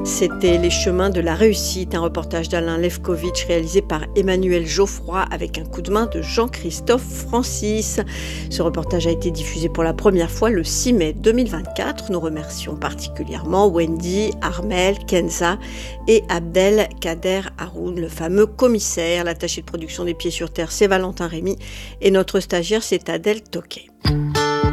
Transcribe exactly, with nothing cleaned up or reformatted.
C'était Les chemins de la réussite, un reportage d'Alain Lefkovitch réalisé par Emmanuel Geoffroy avec un coup de main de Jean-Christophe Francis. Ce reportage a été diffusé pour la première fois le six mai deux mille vingt-quatre. Nous remercions particulièrement Wendy, Armel, Kenza et Abdelkader Haroun, le fameux commissaire. L'attaché de production des Pieds sur Terre, c'est Valentin Rémy et notre stagiaire, c'est Adèle Toquet.